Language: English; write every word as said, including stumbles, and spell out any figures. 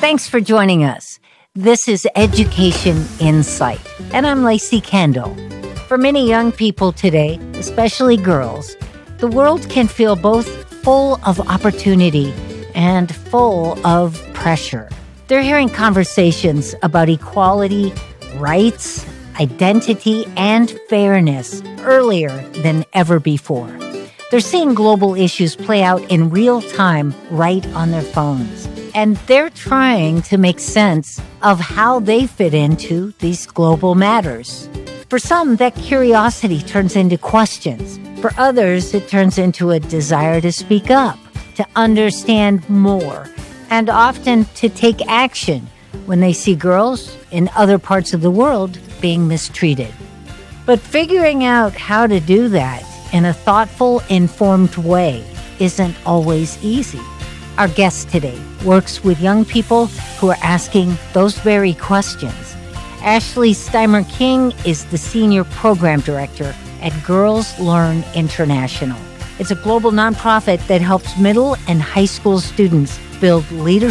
Thanks for joining us. This is Education Insight, and I'm Lacey Kendall. For many young people today, especially girls, the world can feel both full of opportunity and full of pressure. They're hearing conversations about equality, rights, identity, and fairness earlier than ever before. They're seeing global issues play out in real time right on their phones. And they're trying to make sense of how they fit into these global matters. For some, that curiosity turns into questions. For others, it turns into a desire to speak up, to understand more, and often to take action when they see girls in other parts of the world being mistreated. But figuring out how to do that in a thoughtful, informed way isn't always easy. Our guest today works with young people who are asking those very questions. Ashley Steimer-King is the Senior Program Director at Girls Learn International. It's a global nonprofit that helps middle and high school students build leadership